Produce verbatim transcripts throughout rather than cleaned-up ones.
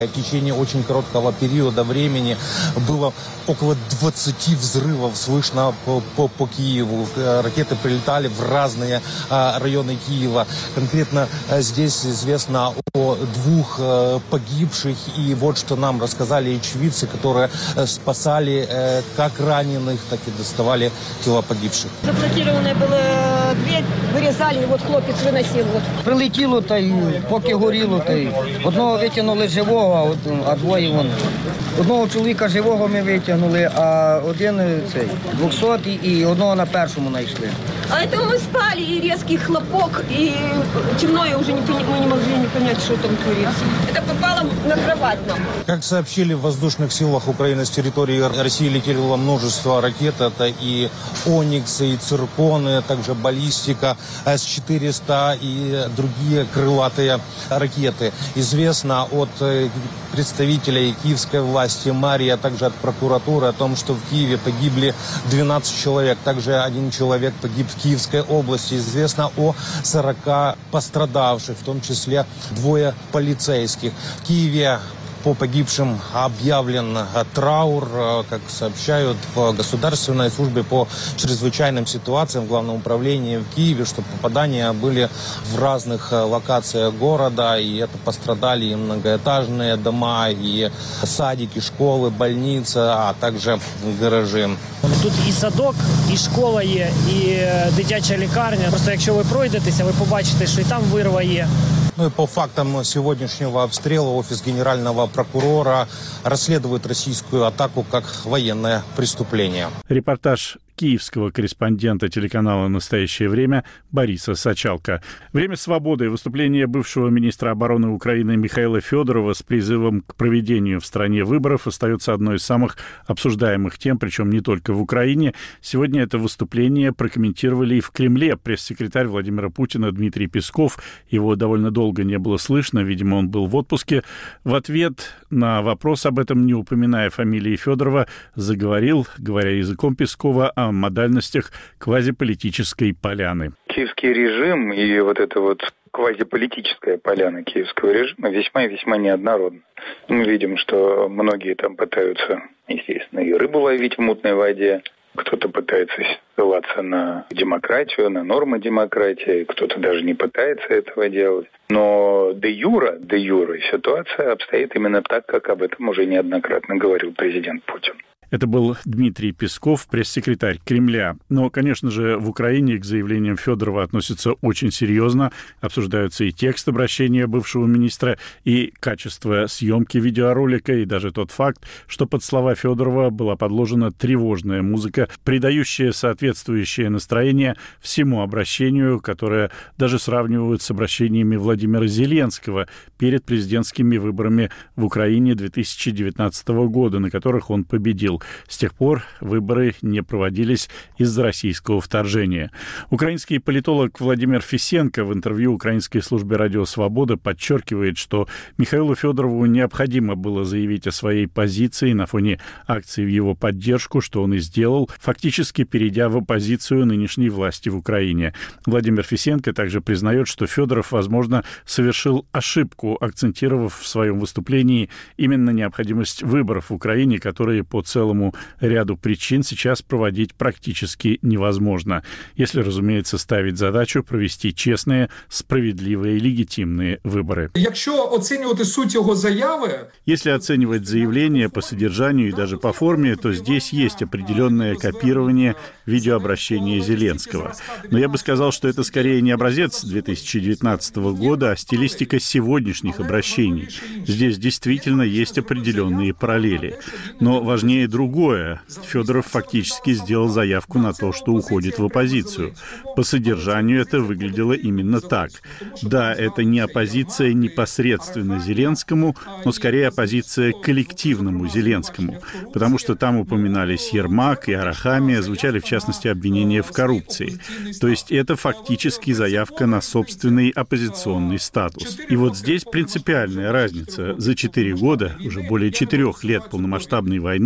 В течение очень короткого периода времени было около двадцати взрывов слышно по, по, по Киеву. Ракеты прилетали в разные а, районы Киева. Конкретно а, здесь известно о двух а, погибших. И вот что нам рассказали очевидцы, которые а, спасали а, как раненых, так и доставали тела погибших. Заблокированная была дверь, вирізали, і от хлопець виносив. Прилетіло, та й поки горіло, та й одного витягнули живого, а, от, а двоє вон. Одного чоловіка живого ми витягнули, а один цей двохсотий і одного на першому знайшли. А это мы спали, и резкий хлопок, и темно, и уже не, мы не могли не понять, что там творится. Это попало на кровать нам. Как сообщили в воздушных силах Украины, с территории России летело множество ракет. Это и «Ониксы», и «Цирконы», а также баллистика, эс четыреста и другие крылатые ракеты. Известно от представителей киевской власти, мэрии, а также от прокуратуры о том, что в Киеве погибли двенадцать человек. Также один человек погиб в Киевской области. Известно о сорока пострадавших, в том числе двое полицейских. В Киеве по погибшим объявлен траур, как сообщают в Государственной службе по чрезвычайным ситуациям в Главном управлении в Киеве, что попадания были в разных локациях города, и это пострадали и многоэтажные дома, и садики, школы, больницы, а также гаражи. Тут і садок, і школа є, і дитяча лікарня. Просто якщо ви пройдетеся, ви побачите, що і там вирва є. Ну и по фактам сегодняшнего обстрела офис генерального прокурора расследует российскую атаку как военное преступление. Репортаж киевского корреспондента телеканала «Настоящее время» Бориса Сачалко. «Время свободы» и выступление бывшего министра обороны Украины Михаила Федорова с призывом к проведению в стране выборов остается одной из самых обсуждаемых тем, причем не только в Украине. Сегодня это выступление прокомментировали и в Кремле. Пресс-секретарь Владимира Путина Дмитрий Песков. Его довольно долго не было слышно, видимо, он был в отпуске. В ответ на вопрос об этом, не упоминая фамилии Федорова, заговорил, говоря языком Пескова, о модальностях квазиполитической поляны. Киевский режим и вот эта вот квазиполитическая поляна киевского режима весьма и весьма неоднородна. Мы видим, что многие там пытаются, естественно, и рыбу ловить в мутной воде, кто-то пытается ссылаться на демократию, на нормы демократии, кто-то даже не пытается этого делать. Но де юра, де юра ситуация обстоит именно так, как об этом уже неоднократно говорил президент Путин. Это был Дмитрий Песков, пресс-секретарь Кремля. Но, конечно же, в Украине к заявлениям Федорова относятся очень серьезно. Обсуждаются и текст обращения бывшего министра, и качество съемки видеоролика, и даже тот факт, что под слова Федорова была подложена тревожная музыка, придающая соответствующее настроение всему обращению, которое даже сравнивают с обращениями Владимира Зеленского перед президентскими выборами в Украине две тысячи девятнадцатого года, на которых он победил. С тех пор выборы не проводились из-за российского вторжения. Украинский политолог Владимир Фисенко в интервью украинской службе «Радио Свобода» подчеркивает, что Михаилу Федорову необходимо было заявить о своей позиции на фоне акций в его поддержку, что он и сделал, фактически перейдя в оппозицию нынешней власти в Украине. Владимир Фисенко также признает, что Федоров, возможно, совершил ошибку, акцентировав в своем выступлении именно необходимость выборов в Украине, которые по целому ряду причин сейчас проводить практически невозможно, если, разумеется, ставить задачу провести честные, справедливые и легитимные выборы. Якщо оценивать суть его заявы... Если оценивать заявление по содержанию и даже по форме, то здесь есть определенное копирование видеообращения Зеленского. Но я бы сказал, что это скорее не образец две тысячи девятнадцатого года, а стилистика сегодняшних обращений. Здесь действительно есть определенные параллели. Но важнее другое. Федоров фактически сделал заявку на то, что уходит в оппозицию. По содержанию это выглядело именно так. Да, это не оппозиция непосредственно Зеленскому, но скорее оппозиция коллективному Зеленскому, потому что там упоминались Ермак и Арахамия, звучали в частности обвинения в коррупции. То есть это фактически заявка на собственный оппозиционный статус. И вот здесь принципиальная разница. За четыре года, уже более четырех лет полномасштабной войны,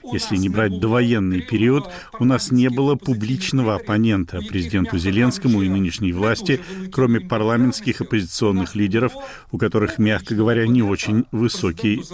Если не брать довоенный период, у нас не было публичного оппонента президенту Зеленскому и нынешней власти, кроме парламентских оппозиционных лидеров, у которых, мягко говоря, не очень высокий